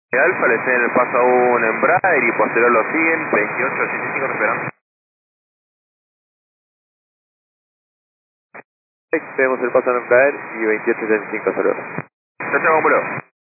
Alfa, le en el paso a un Embraer y posterior lo siguen, 2885 esperando. Tenemos el paso a Embraer y 2875, saludos. Chao, chao, vámonos.